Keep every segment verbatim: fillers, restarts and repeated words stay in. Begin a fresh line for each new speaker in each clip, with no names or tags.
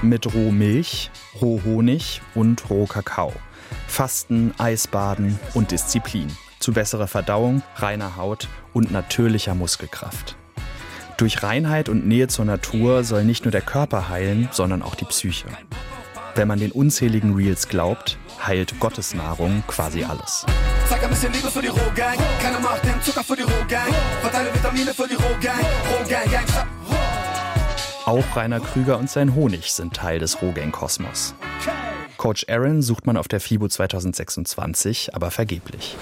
Mit Rohmilch, Rohhonig und Rohkakao. Fasten, Eisbaden und Disziplin. Zu besserer Verdauung, reiner Haut und natürlicher Muskelkraft. Durch Reinheit und Nähe zur Natur soll nicht nur der Körper heilen, sondern auch die Psyche. Wenn man den unzähligen Reels glaubt, heilt Gottesnahrung quasi alles.
Zeig ein bisschen Liebe für die Rohgang. Keine Macht, den Zucker für die Rohgang. Verteile Vitamine für die Rohgang. Rohgang, Gang.
Auch Rainer Krüger und sein Honig sind Teil des Rohgang-Kosmos. Coach Aaron sucht man auf der FIBO zweitausendsechsundzwanzig, aber vergeblich.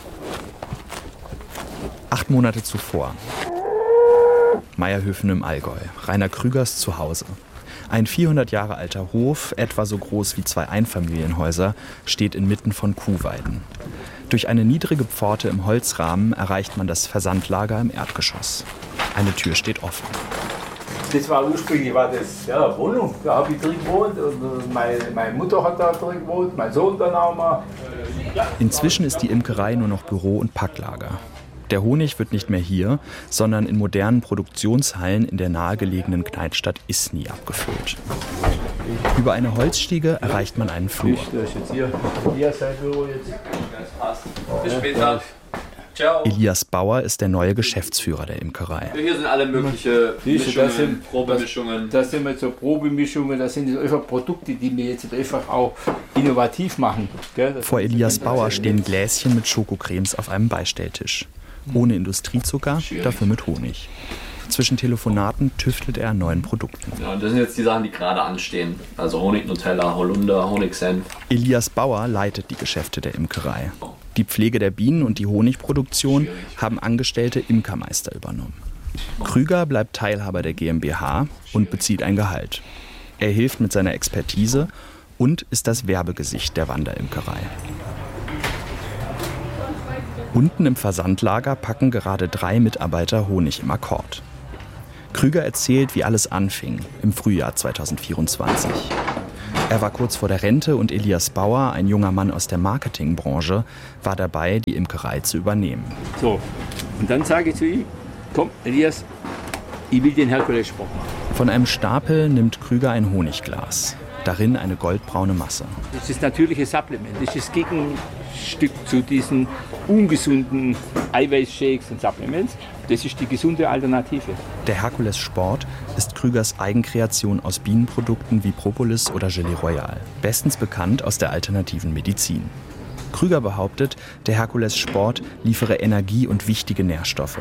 Acht Monate zuvor. Meierhöfen im Allgäu. Rainer Krügers Zuhause. Ein vierhundert Jahre alter Hof, etwa so groß wie zwei Einfamilienhäuser, steht inmitten von Kuhweiden. Durch eine niedrige Pforte im Holzrahmen erreicht man das Versandlager im Erdgeschoss. Eine Tür steht offen.
Das war ursprünglich war das, ja, eine Wohnung, da habe ich drin gewohnt und meine, meine Mutter hat da drin gewohnt, mein Sohn dann auch mal.
Inzwischen ist die Imkerei nur noch Büro und Packlager. Der Honig wird nicht mehr hier, sondern in modernen Produktionshallen in der nahegelegenen Kneippstadt Isny abgefüllt. Über eine Holzstiege erreicht man einen Flur.
Bis später. Ciao.
Elias Bauer ist der neue Geschäftsführer der Imkerei.
Hier sind alle möglichen Mischungen,
das sind,
Probemischungen.
Das, das sind jetzt so Probemischungen, das sind einfach Produkte, die wir jetzt einfach auch innovativ machen. Gell?
Vor Elias Bauer stehen Gläschen mit Schokocremes auf einem Beistelltisch. Ohne Industriezucker, dafür mit Honig. Zwischen Telefonaten tüftelt er an neuen Produkten.
Ja, und das sind jetzt die Sachen, die gerade anstehen. Also Honig, Nutella, Holunder, Honigsenf.
Elias Bauer leitet die Geschäfte der Imkerei. Die Pflege der Bienen und die Honigproduktion haben angestellte Imkermeister übernommen. Krüger bleibt Teilhaber der GmbH und bezieht ein Gehalt. Er hilft mit seiner Expertise und ist das Werbegesicht der Wanderimkerei. Unten im Versandlager packen gerade drei Mitarbeiter Honig im Akkord. Krüger erzählt, wie alles anfing im Frühjahr zweitausendvierundzwanzig. Er war kurz vor der Rente und Elias Bauer, ein junger Mann aus der Marketingbranche, war dabei, die Imkerei zu übernehmen.
So, und dann sage ich zu ihm, komm Elias, ich will den Herkules-Sport machen.
Von einem Stapel nimmt Krüger ein Honigglas. Darin eine goldbraune Masse.
Das ist das natürliche Supplement. Das ist das Gegenstück zu diesen ungesunden Eiweißshakes und Supplements. Das ist die gesunde Alternative.
Der Herkules Sport ist Krügers Eigenkreation aus Bienenprodukten wie Propolis oder Gelee Royal. Bestens bekannt aus der alternativen Medizin. Krüger behauptet, der Herkules Sport liefere Energie und wichtige Nährstoffe.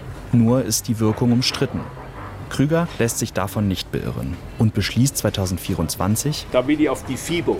Nur ist die Wirkung umstritten. Krüger lässt sich davon nicht beirren und beschließt zweitausendvierundzwanzig,
da bin ich auf die FIBO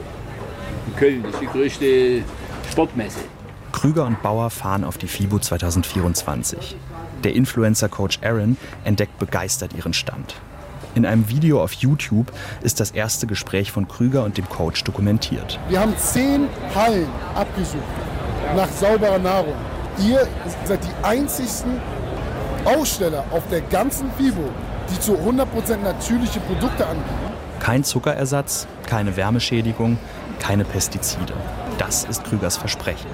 in Köln, das ist die größte Sportmesse.
Krüger und Bauer fahren auf die FIBO zweitausendvierundzwanzig. Der Influencer-Coach Aaron entdeckt begeistert ihren Stand. In einem Video auf YouTube ist das erste Gespräch von Krüger und dem Coach dokumentiert.
Wir haben zehn Hallen abgesucht nach sauberer Nahrung. Ihr seid die einzigsten Aussteller auf der ganzen FIBO, die zu hundert Prozent natürliche Produkte anbieten.
Kein Zuckerersatz, keine Wärmeschädigung, keine Pestizide. Das ist Krügers Versprechen.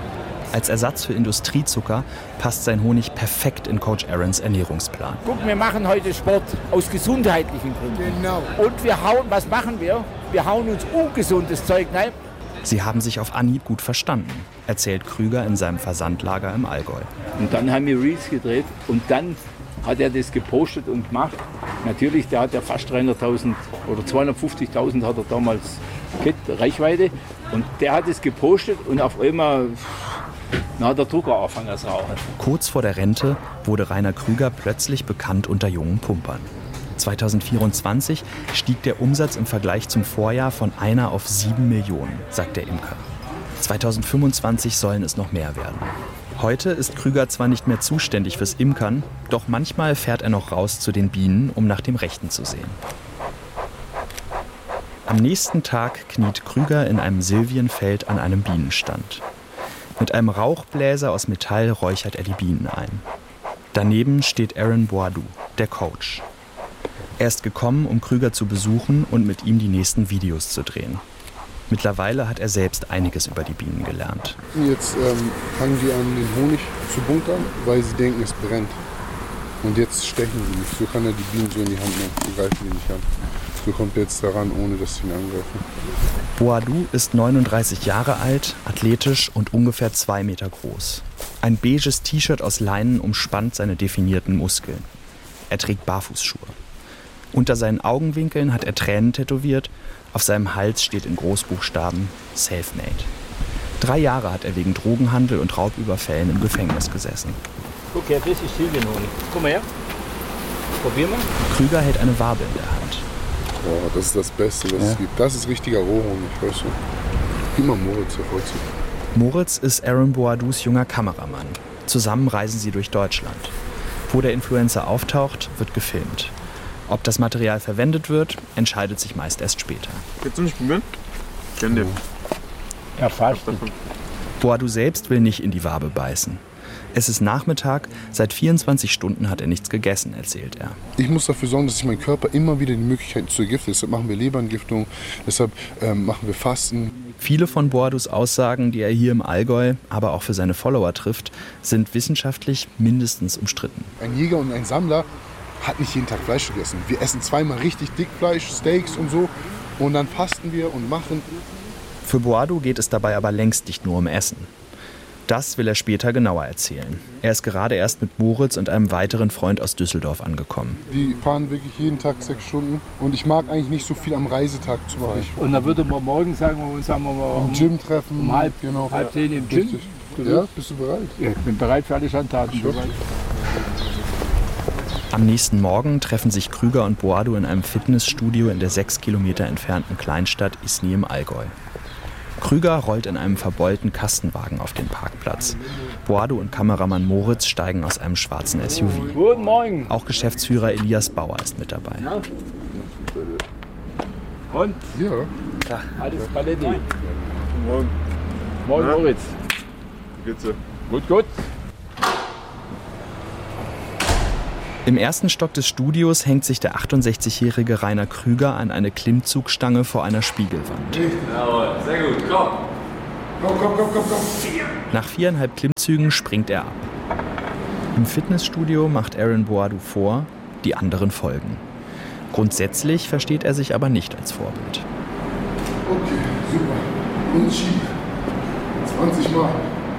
Als Ersatz für Industriezucker passt sein Honig perfekt in Coach Aarons Ernährungsplan.
Guck, wir machen heute Sport aus gesundheitlichen Gründen.
Genau.
Und wir hauen, was machen wir? Wir hauen uns ungesundes Zeug rein.
Sie haben sich auf Anhieb gut verstanden, erzählt Krüger in seinem Versandlager im Allgäu.
Und dann haben wir Reels gedreht und dann hat er das gepostet und gemacht. Natürlich, der hat ja fast dreihunderttausend oder zweihundertfünfzigtausend hat er damals gehabt, Reichweite. Und der hat es gepostet und auf einmal na, hat der Drucker angefangen zu rauchen.
Kurz vor der Rente wurde Rainer Krüger plötzlich bekannt unter jungen Pumpern. zweitausendvierundzwanzig stieg der Umsatz im Vergleich zum Vorjahr von einer auf sieben Millionen, sagt der Imker. zweitausendfünfundzwanzig sollen es noch mehr werden. Heute ist Krüger zwar nicht mehr zuständig fürs Imkern, doch manchmal fährt er noch raus zu den Bienen, um nach dem Rechten zu sehen. Am nächsten Tag kniet Krüger in einem Silvienfeld an einem Bienenstand. Mit einem Rauchbläser aus Metall räuchert er die Bienen ein. Daneben steht Aaron Boadu, der Coach. Er ist gekommen, um Krüger zu besuchen und mit ihm die nächsten Videos zu drehen. Mittlerweile hat er selbst einiges über die Bienen gelernt.
Jetzt ähm, fangen die an, den Honig zu bunkern, weil sie denken, es brennt. Und jetzt stechen sie nicht. So kann er die Bienen so in die Hand nehmen. So greifen die nicht an. So kommt er jetzt daran, ohne dass sie ihn angreifen.
Boadou ist neununddreißig Jahre alt, athletisch und ungefähr zwei Meter groß. Ein beiges T-Shirt aus Leinen umspannt seine definierten Muskeln. Er trägt Barfußschuhe. Unter seinen Augenwinkeln hat er Tränen tätowiert. Auf seinem Hals steht in Großbuchstaben Selfmade. Drei Jahre hat er wegen Drogenhandel und Raubüberfällen im Gefängnis gesessen.
Okay, das ist Silbenhonig. Komm mal her. Probieren wir.
Krüger hält eine Wabe in der Hand.
Boah, das ist das Beste, was
ja.
es gibt. Das ist richtiger Rohhonig, weißt du. Gib mal Moritz hervorzu.
Moritz ist Aaron Boadous junger Kameramann. Zusammen reisen sie durch Deutschland. Wo der Influencer auftaucht, wird gefilmt. Ob das Material verwendet wird, entscheidet sich meist erst später.
Willst du nicht probieren? Gönn dir.
Ja, fast.
Boadou selbst will nicht in die Wabe beißen. Es ist Nachmittag, seit vierundzwanzig Stunden hat er nichts gegessen, erzählt er.
Ich muss dafür sorgen, dass ich meinen Körper immer wieder die Möglichkeit zu giften. Deshalb machen wir Leberentgiftung, deshalb ähm, machen wir Fasten.
Viele von Boadous Aussagen, die er hier im Allgäu, aber auch für seine Follower trifft, sind wissenschaftlich mindestens umstritten.
Ein Jäger und ein Sammler hat nicht jeden Tag Fleisch gegessen. Wir essen zweimal richtig dick Fleisch, Steaks und so. Und dann fasten wir und machen.
Für Boadou geht es dabei aber längst nicht nur um Essen. Das will er später genauer erzählen. Er ist gerade erst mit Moritz und einem weiteren Freund aus Düsseldorf angekommen.
Die fahren wirklich jeden Tag sechs Stunden. Und ich mag eigentlich nicht so viel am Reisetag zu machen.
Und dann würde man morgen sagen, wir uns sagen wir mal
Im Gym treffen.
um halb,
genau.
halb zehn im Gym.
Richtig. Ja, bist du bereit?
Ja, ich bin bereit für alle Schandtaten.
Am nächsten Morgen treffen sich Krüger und Boadou in einem Fitnessstudio in der sechs Kilometer entfernten Kleinstadt Isny im Allgäu. Krüger rollt in einem verbeulten Kastenwagen auf den Parkplatz. Boadou und Kameramann Moritz steigen aus einem schwarzen S U V.
Guten Morgen.
Auch Geschäftsführer Elias Bauer ist mit dabei.
Ja. Und?
Ja.
Ja, alles Paletti.
Guten Morgen.
Morgen,
Ja.
Moritz.
Wie geht's dir?
Gut, gut.
Im ersten Stock des Studios hängt sich der achtundsechzigjährige Rainer Krüger an eine Klimmzugstange vor einer Spiegelwand.
Jawohl, sehr gut, komm.
Komm, komm, komm, komm, komm.
Nach viereinhalb Klimmzügen springt er ab. Im Fitnessstudio macht Aaron Boadou vor, die anderen folgen. Grundsätzlich versteht er sich aber nicht als Vorbild.
Okay, super. Und schieb. zwanzig Mal.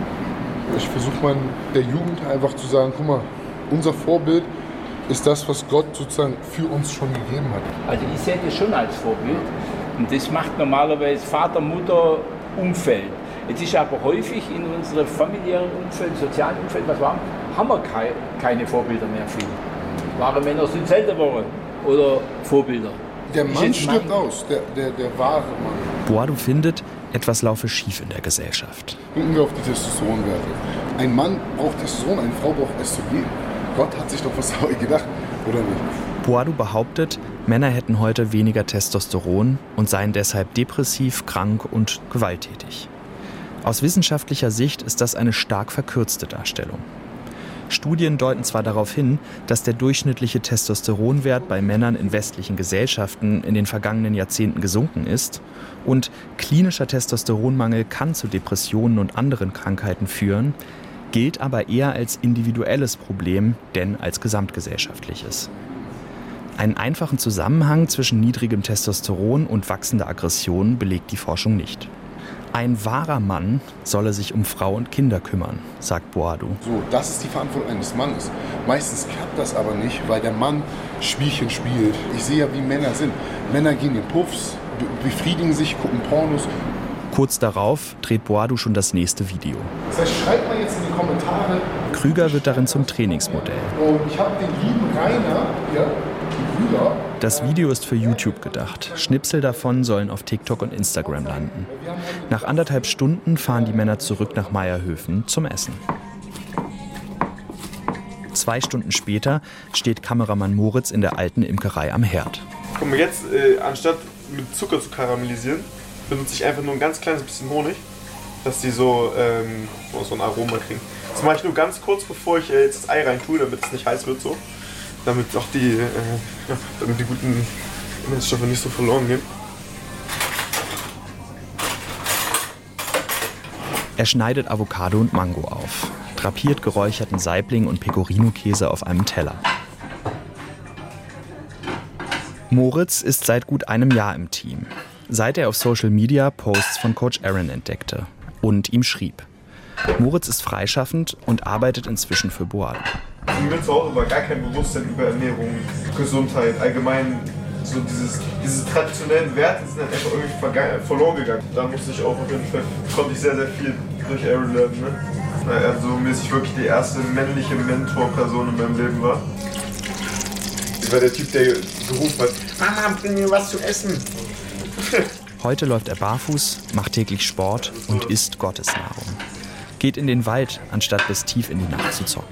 Ich versuche mal der Jugend einfach zu sagen, guck mal, unser Vorbild ist das, was Gott sozusagen für uns schon gegeben hat.
Also ich sehe das schon als Vorbild. Und das macht normalerweise Vater, Mutter, Umfeld. Jetzt ist aber häufig in unserem familiären Umfeld, sozialen Umfeld, was wir haben, haben wir keine, keine Vorbilder mehr viel. Wahre Männer sind selten geworden. Oder Vorbilder.
Der
Ist
Mann
jetzt
stirbt
Mann.
aus, der, der, der wahre Mann.
Boadou findet, etwas laufe schief in der Gesellschaft.
Gucken wir auf die Testosteronwerte. Ein Mann braucht Testosteron, eine Frau braucht Östrogen. Gott hat sich doch was dabei gedacht, oder nicht?
Boadou behauptet, Männer hätten heute weniger Testosteron und seien deshalb depressiv, krank und gewalttätig. Aus wissenschaftlicher Sicht ist das eine stark verkürzte Darstellung. Studien deuten zwar darauf hin, dass der durchschnittliche Testosteronwert bei Männern in westlichen Gesellschaften in den vergangenen Jahrzehnten gesunken ist und klinischer Testosteronmangel kann zu Depressionen und anderen Krankheiten führen, gilt aber eher als individuelles Problem, denn als gesamtgesellschaftliches. Einen einfachen Zusammenhang zwischen niedrigem Testosteron und wachsender Aggression belegt die Forschung nicht. Ein wahrer Mann solle sich um Frau und Kinder kümmern, sagt Boadou.
So, das ist die Verantwortung eines Mannes. Meistens klappt das aber nicht, weil der Mann Spielchen spielt. Ich sehe ja, wie Männer sind. Männer gehen in Puffs, be- befriedigen sich, gucken Pornos.
Kurz darauf dreht Boadou schon das nächste Video.
Das heißt, schreibt mal jetzt in die Kommentare.
Krüger wird darin zum Trainingsmodell.
Und ich habe den lieben Rainer, ja, den Brüder.
Das Video ist für YouTube gedacht. Schnipsel davon sollen auf TikTok und Instagram landen. Nach anderthalb Stunden fahren die Männer zurück nach Meierhöfen zum Essen. Zwei Stunden später steht Kameramann Moritz in der alten Imkerei am Herd.
Guck mal, jetzt, äh, anstatt mit Zucker zu karamellisieren, benutze ich einfach nur ein ganz kleines bisschen Honig, dass die so, ähm, so ein Aroma kriegen. Das mache ich nur ganz kurz, bevor ich äh, jetzt das Ei rein tue, damit es nicht heiß wird, so. Damit auch die, äh, ja, damit die guten Inhaltsstoffe nicht so verloren gehen.
Er schneidet Avocado und Mango auf, drapiert geräucherten Saibling und Pecorino-Käse auf einem Teller. Moritz ist seit gut einem Jahr im Team, seit er auf Social Media Posts von Coach Aaron entdeckte und ihm schrieb. Moritz ist freischaffend und arbeitet inzwischen für Boadu.
Mir zu Hause war gar kein Bewusstsein über Ernährung, Gesundheit, allgemein so dieses, diese traditionellen Werte sind halt einfach irgendwie verloren gegangen. Da musste ich auch auf jeden Fall, konnte ich sehr, sehr viel durch Aaron lernen. Ne? Weil er so mäßig wirklich die erste männliche Mentorperson in meinem Leben war. Das war der Typ, der gerufen hat, Mama, bring mir was zu essen.
Heute läuft er barfuß, macht täglich Sport und isst Gottesnahrung. Geht in den Wald, anstatt bis tief in die Nacht zu zocken.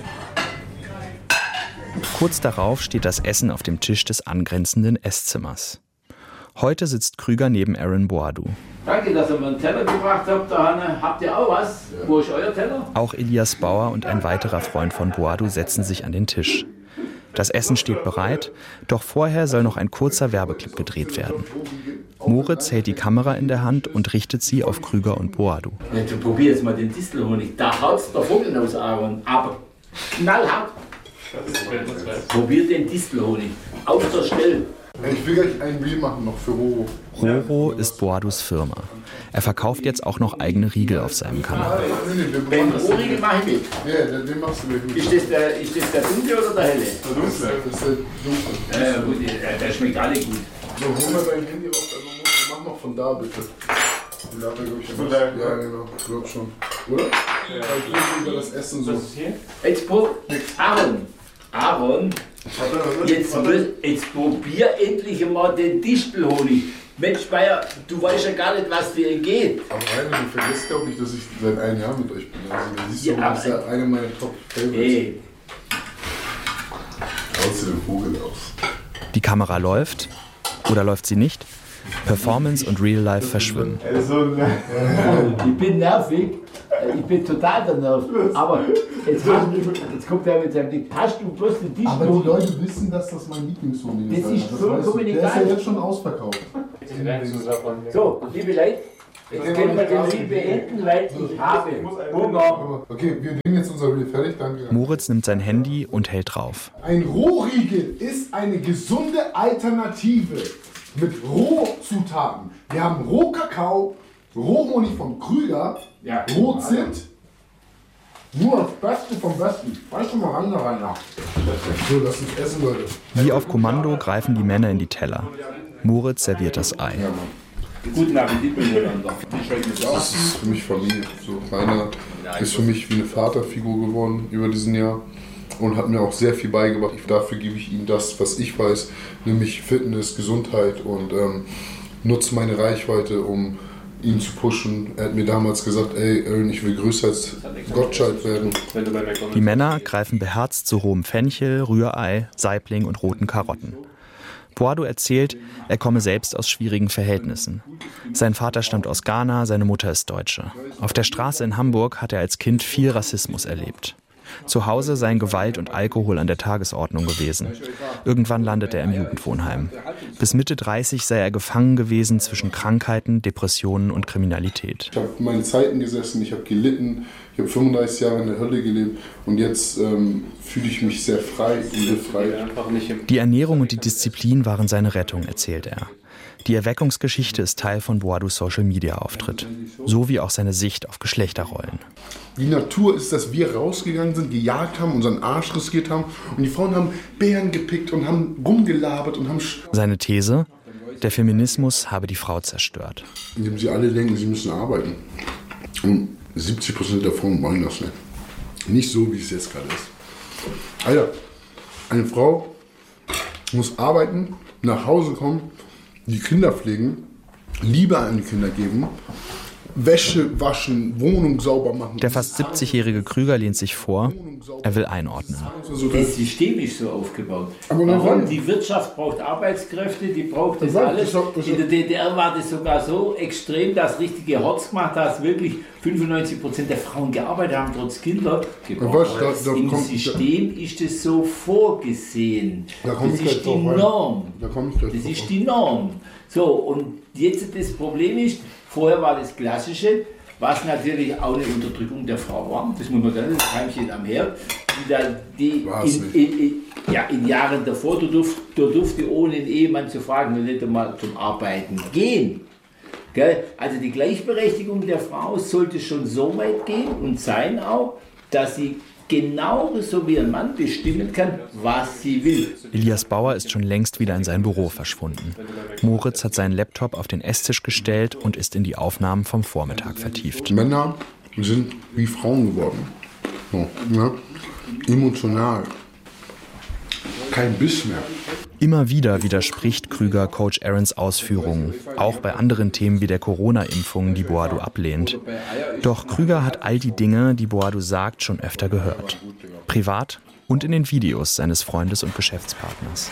Kurz darauf steht das Essen auf dem Tisch des angrenzenden Esszimmers. Heute sitzt Krüger neben Aaron Boadu.
Danke, dass ihr mir einen Teller gebracht habt, da Hanne. Habt ihr auch was? Ja. Wo ist euer Teller?
Auch Elias Bauer und ein weiterer Freund von Boadu setzen sich an den Tisch. Das Essen steht bereit, doch vorher soll noch ein kurzer Werbeclip gedreht werden. Moritz hält die Kamera in der Hand und richtet sie auf Krüger und Boadu.
Ja, du probier jetzt mal den Distelhonig. Da haut's der Vogel aus, Aaron. Aber knallhart. Probier den Distelhonig. Auf der Stelle.
Ich will gleich ein Reel machen noch für Roro.
Roro ist Boadus Firma. Er verkauft jetzt auch noch eigene Riegel auf seinem Kanal.
Den Rohriegel mach ich mit.
Ja, den machst du mit.
Ist das der, ist das der dunkle oder der helle?
Der dunkle. Das ist der dunkle.
Ja, gut, der, der schmeckt alle gut.
So, hol mal dein Handy raus. Also mach noch von da bitte. Die Latte, glaube ich, von da. Ja, genau. Ich glaube schon. Oder? Ja. Ich will über das Essen so.
Was ist hier? Jetzt pro. Aaron. Aaron. Jetzt, jetzt probier endlich mal den Distelhonig. Mensch, Bayer, du weißt ja gar nicht, was dir geht.
Aber Rainer, du vergisst, glaube ich, dass ich seit einem Jahr mit euch bin. Also, da siehst du,
ja,
das ist ja einer meiner Top-Favorites.
Hey.
Haust du den Vogel aus.
Die Kamera läuft, oder läuft sie nicht? Performance und Real Life verschwimmen.
Ich bin nervig, ich bin total der Nerv. Aber jetzt, hast du, jetzt kommt er mit seinem Ding. Hast du bloß den Tisch?
Aber die Leute wissen, dass das mein Lieblingshonig ist.
Das ist vollkommen egal.
Der ist ja jetzt schon ausverkauft.
So, liebe Leute, jetzt können wir den Reel beenden, weil ich habe Hunger.
Okay, wir nehmen jetzt unser Reel fertig, danke.
Moritz nimmt sein Handy und hält drauf.
Ein Rohriegel ist eine gesunde Alternative mit Rohzutaten. Wir haben Rohkakao, Rohhonig vom Krüger,
ja,
Rohzimt. Nur das Beste vom Besten. Weißt du mal ran da rein nach. So, das ist Essen, Leute.
Wie auf Kommando greifen die Männer in die Teller. Moritz serviert das Ei.
Ja,
guten Appetit miteinander.
Das ist für mich Familie. So, Rainer ist für mich wie eine Vaterfigur geworden über diesen Jahr und hat mir auch sehr viel beigebracht. Dafür gebe ich ihm das, was ich weiß, nämlich Fitness, Gesundheit und ähm, nutze meine Reichweite, um ihn zu pushen. Er hat mir damals gesagt, ey, Aaron, ich will größer als Gottschalk werden.
Die Männer greifen beherzt zu rohem Fenchel, Rührei, Saibling und roten Karotten. Boadu erzählt, er komme selbst aus schwierigen Verhältnissen. Sein Vater stammt aus Ghana, seine Mutter ist Deutsche. Auf der Straße in Hamburg hat er als Kind viel Rassismus erlebt. Zu Hause seien Gewalt und Alkohol an der Tagesordnung gewesen. Irgendwann landet er im Jugendwohnheim. Bis Mitte dreißig sei er gefangen gewesen zwischen Krankheiten, Depressionen und Kriminalität.
Ich habe meine Zeiten gesessen, ich habe gelitten, ich habe fünfunddreißig Jahre in der Hölle gelebt und jetzt ähm, fühle ich mich sehr frei und befreit.
Die Ernährung und die Disziplin waren seine Rettung, erzählt er. Die Erweckungsgeschichte ist Teil von Boadus Social-Media-Auftritt, so wie auch seine Sicht auf Geschlechterrollen.
Die Natur ist, dass wir rausgegangen sind, gejagt haben, unseren Arsch riskiert haben und die Frauen haben Beeren gepickt und haben rumgelabert und haben...
Seine These, der Feminismus habe die Frau zerstört.
Indem sie alle denken, sie müssen arbeiten. Und siebzig Prozent der Frauen wollen das nicht. Nicht so, wie es jetzt gerade ist. Alter, eine Frau muss arbeiten, nach Hause kommen, die Kinder pflegen, Liebe an die Kinder geben, Wäsche waschen, Wohnung sauber machen.
Der fast siebzigjährige Krüger lehnt sich vor, er will einordnen.
Das System ist so aufgebaut. Warum? Die Wirtschaft braucht Arbeitskräfte, die braucht das alles. In der D D R war das sogar so extrem, dass richtige Hotz gemacht hat, dass wirklich fünfundneunzig Prozent der Frauen gearbeitet haben, trotz Kinder. Im System ist es so vorgesehen. Das ist die Norm. Das ist die Norm. So, und jetzt das Problem ist, vorher war das Klassische, was natürlich auch eine Unterdrückung der Frau war, das muss man sagen, das Heimchen am Herd. die in, in, in, ja, in Jahren davor, du durfte, du durfte ohne einen Ehemann zu fragen, du nicht einmal zum Arbeiten gehen. Gell? Also die Gleichberechtigung der Frau sollte schon so weit gehen und sein auch, dass sie genauso wie ein Mann bestimmen kann, was sie will.
Elias Bauer ist schon längst wieder in sein Büro verschwunden. Moritz hat seinen Laptop auf den Esstisch gestellt und ist in die Aufnahmen vom Vormittag vertieft.
Männer sind wie Frauen geworden. So, ne? Emotional. Kein Biss mehr.
Immer wieder widerspricht Krüger Coach Aarons Ausführungen, auch bei anderen Themen wie der Corona-Impfung, die Boadu ablehnt. Doch Krüger hat all die Dinge, die Boadu sagt, schon öfter gehört. Privat und in den Videos seines Freundes und Geschäftspartners.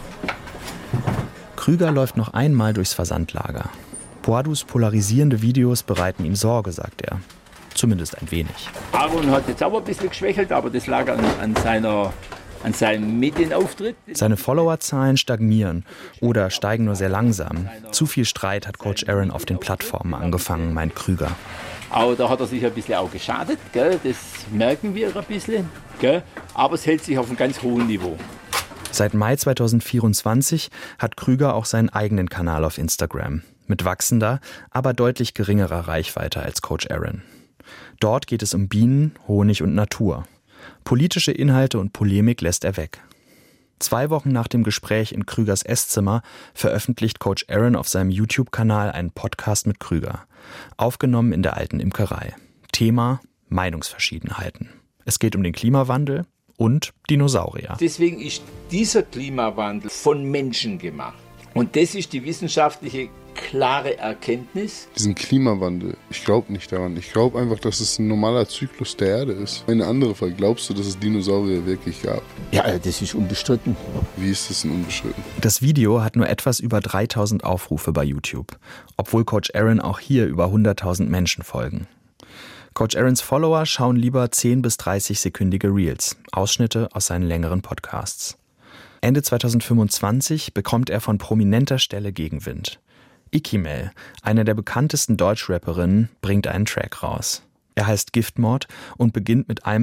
Krüger läuft noch einmal durchs Versandlager. Boadus polarisierende Videos bereiten ihm Sorge, sagt er. Zumindest ein wenig.
Aaron hat jetzt auch ein bisschen geschwächelt, aber das lag an, an seiner... an seinem Medienauftritt.
Seine Followerzahlen stagnieren oder steigen nur sehr langsam. Zu viel Streit hat Coach Aaron auf den Plattformen angefangen, meint Krüger.
Aber da hat er sich ein bisschen auch geschadet, gell? Das merken wir ein bisschen. Gell? Aber es hält sich auf einem ganz hohen Niveau.
Seit Mai zweitausendvierundzwanzig hat Krüger auch seinen eigenen Kanal auf Instagram. Mit wachsender, aber deutlich geringerer Reichweite als Coach Aaron. Dort geht es um Bienen, Honig und Natur. Politische Inhalte und Polemik lässt er weg. Zwei Wochen nach dem Gespräch in Krügers Esszimmer veröffentlicht Coach Aaron auf seinem YouTube-Kanal einen Podcast mit Krüger, aufgenommen in der alten Imkerei. Thema: Meinungsverschiedenheiten. Es geht um den Klimawandel und Dinosaurier.
Deswegen ist dieser Klimawandel von Menschen gemacht. Und das ist die wissenschaftliche klare Erkenntnis.
Diesen Klimawandel, ich glaube nicht daran. Ich glaube einfach, dass es ein normaler Zyklus der Erde ist. Eine andere Frage, glaubst du, dass es Dinosaurier wirklich gab?
Ja, das ist unbestritten.
Wie ist das denn unbestritten?
Das Video hat nur etwas über dreitausend Aufrufe bei YouTube, obwohl Coach Aaron auch hier über hunderttausend Menschen folgen. Coach Aarons Follower schauen lieber zehn bis dreißig sekündige Reels, Ausschnitte aus seinen längeren Podcasts. Ende zweitausendfünfundzwanzig bekommt er von prominenter Stelle Gegenwind. Ikimel, eine der bekanntesten Deutschrapperinnen, bringt einen Track raus. Er heißt Giftmord und beginnt mit einem